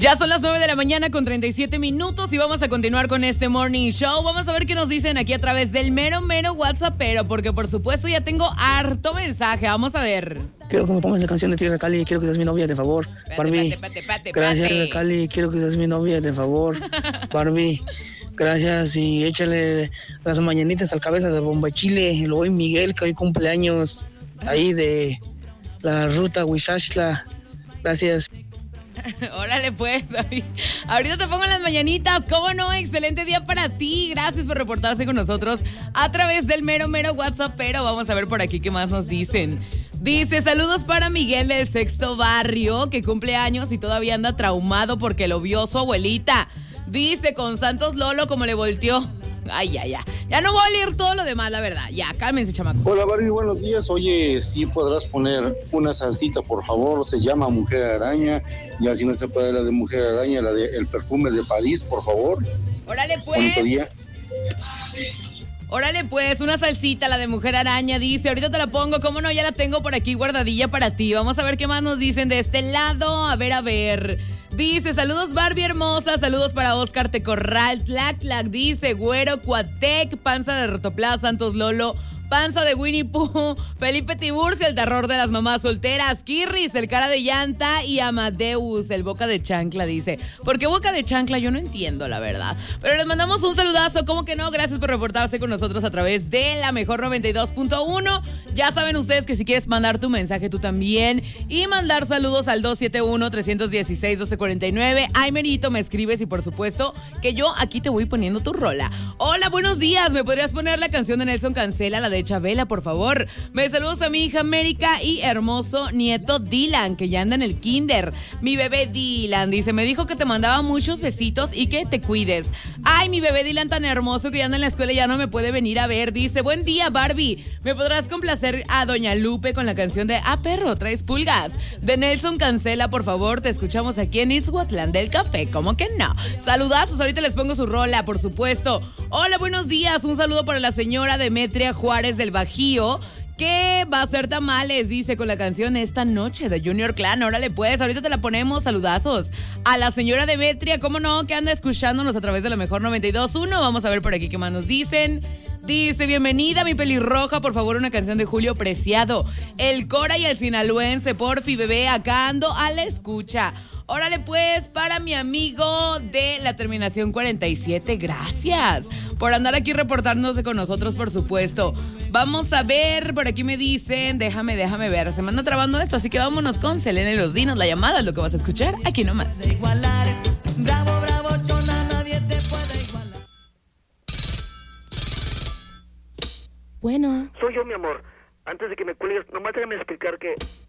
Ya son las 9 de la mañana con 37 minutos y vamos a continuar con este Morning Show. Vamos a ver qué nos dicen aquí a través del mero WhatsAppero, porque por supuesto ya tengo harto mensaje. Vamos a ver. Quiero que me pongas la canción de Tierra Cali, quiero que seas mi novia, de favor. Barbie. Gracias, Tierra Cali, quiero que seas mi novia, de favor. Barbie. Gracias y échale las mañanitas al cabeza de Bomba Chile. Lo voy Miguel, que hoy cumpleaños ahí de la ruta Huizachtla. Gracias. Órale pues, ahorita te pongo las mañanitas, ¿cómo no? Excelente día para ti, gracias por reportarse con nosotros a través del mero WhatsApp, pero vamos a ver por aquí qué más nos dicen. Dice, saludos para Miguel del Sexto Barrio, que cumple años y todavía anda traumado porque lo vio su abuelita. Dice, con Santos Lolo como le volteó. Ay, ya no voy a leer todo lo demás, la verdad. Ya, cálmense, chamacos. Hola, Barbie, buenos días. Oye, ¿sí podrás poner una salsita, por favor? Se llama Mujer Araña. Ya si no se puede la de Mujer Araña, la de El Perfume de París, por favor. Órale, pues. Bonito día. Órale, pues, una salsita, la de Mujer Araña, dice. Ahorita te la pongo, cómo no, ya la tengo por aquí guardadilla para ti. Vamos a ver qué más nos dicen de este lado. A ver. Dice, saludos Barbie hermosa, saludos para Oscar Tecorral, Tlac, dice, Güero, Cuatec, Panza de Rotoplas, Santos Lolo, Panza de Winnie Pooh, Felipe Tiburcio, el terror de las mamás solteras, Kirris, el cara de llanta y Amadeus, el boca de chancla, dice. ¿Por qué boca de chancla? Yo no entiendo, la verdad. Pero les mandamos un saludazo, ¿cómo que no? Gracias por reportarse con nosotros a través de la mejor 92.1. Ya saben ustedes que si quieres mandar tu mensaje tú también y mandar saludos al 271-316-1249. Ay, Merito, me escribes y por supuesto que yo aquí te voy poniendo tu rola. Hola, buenos días, ¿me podrías poner la canción de Nelson Cancela, la de Chabela, por favor? Me saludos a mi hija América y hermoso nieto Dylan, que ya anda en el kinder. Mi bebé Dylan, dice, me dijo que te mandaba muchos besitos y que te cuides. Ay, mi bebé Dylan tan hermoso que ya anda en la escuela y ya no me puede venir a ver. Dice, buen día, Barbie. ¿Me podrás complacer a Doña Lupe con la canción de Ah, perro, traes pulgas? De Nelson Cancela, por favor, te escuchamos aquí en Ixhuatlán del Café. ¿Cómo que no? Saludazos, ahorita les pongo su rola, por supuesto. Hola, buenos días. Un saludo para la señora Demetria Juárez del Bajío, que va a hacer tamales, dice, con la canción Esta Noche de Junior Clan. Órale pues, ahorita te la ponemos. Saludazos a la señora Demetria, cómo no, que anda escuchándonos a través de la mejor 92.1. Vamos a ver por aquí qué más nos dicen. Dice, bienvenida mi pelirroja, por favor una canción de Julio Preciado, el Cora y el sinaloense, porfi bebé, acá ando a la escucha. Órale pues, para mi amigo de la terminación 47, gracias por andar aquí reportándose con nosotros, por supuesto. Vamos a ver, por aquí me dicen, déjame ver, se me anda trabando esto, así que vámonos con Selena y los Dinos, la llamada es lo que vas a escuchar aquí nomás. Bravo, chona, nadie te puede igualar. Bueno. Soy yo, mi amor. Antes de que me cuelgues, nomás déjame explicar que